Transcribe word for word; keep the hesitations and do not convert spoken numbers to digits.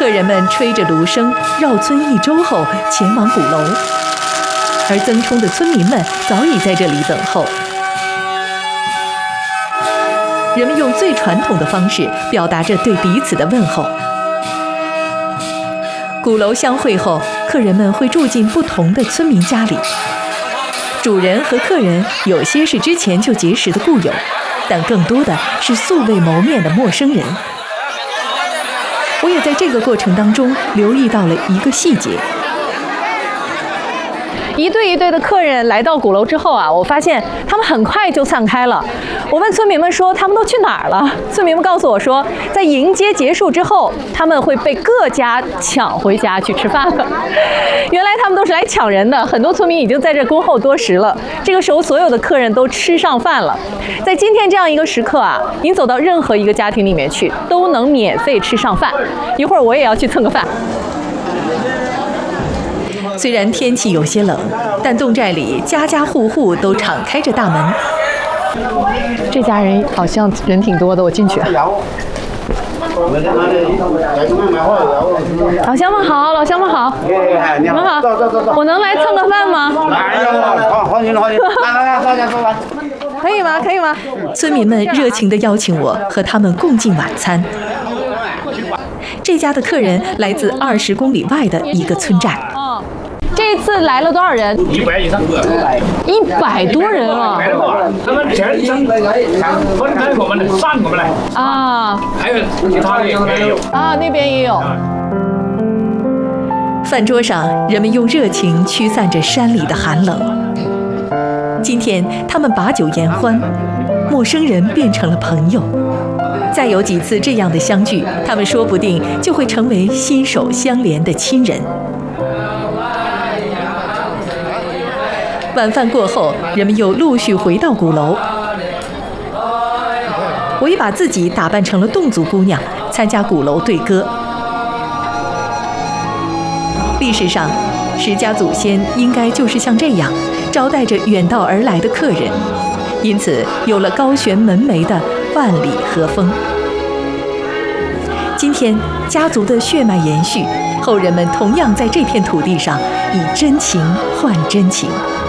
客人们吹着芦笙，绕村一周后前往鼓楼，而曾冲的村民们早已在这里等候。人们用最传统的方式表达着对彼此的问候。鼓楼相会后，客人们会住进不同的村民家里。主人和客人有些是之前就结识的故友，但更多的是素未谋面的陌生人。我也在这个过程当中留意到了一个细节。 一对一对的客人来到鼓楼之后啊，我发现他们很快就散开了。我问村民们说他们都去哪儿了？村民们告诉我说，在迎接结束之后，他们会被各家抢回家去吃饭了。原来他们都是来抢人的，很多村民已经在这恭候多时了。这个时候，所有的客人都吃上饭了。在今天这样一个时刻啊，您走到任何一个家庭里面去，都能免费吃上饭。一会儿我也要去蹭个饭。 虽然天气有些冷，但侗寨里家家户户都敞开着大门。 这家人好像人挺多的，我进去。老乡们好，老乡们好，你们好，我能来蹭个饭吗？ 好，欢迎欢迎，来来来，大家坐吧。 可以吗？可以吗？ 村民们热情地邀请我和他们共进晚餐。这家的客人来自二十公里外的一个村寨。 这次来了多少人？ 一百以上， 一百多人了。 他们全省分开我们的上我们来啊， 还有其他的也有啊，那边也有。 饭桌上，人们用热情驱散着山里的寒冷。今天，他们把酒言欢，陌生人变成了朋友。再有几次这样的相聚，他们说不定就会成为心手相连的亲人。晚饭过后，人们又陆续回到鼓楼。我也把自己打扮成了侗族姑娘，参加鼓楼对歌。历史上，石家祖先应该就是像这样招待着远道而来的客人，因此有了高悬门楣的万里和风。今天，家族的血脉延续，后人们同样在这片土地上以真情换真情。